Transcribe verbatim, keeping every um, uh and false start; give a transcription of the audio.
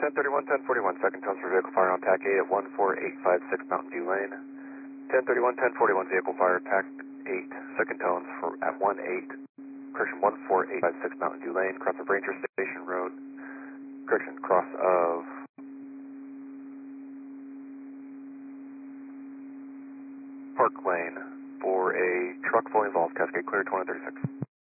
ten thirty-one, ten forty-one, second tones for vehicle fire on T A C eight at one four eight five six Mountain View Lane. ten thirty-one, ten forty-one, vehicle fire T A C eight, second tones for at one eight, correction, one four eight five six Mountain View Lane, cross of Ranger Station Road, correction, cross of Park Lane for a truck fully involved, Cascade clear, twenty thirty-six.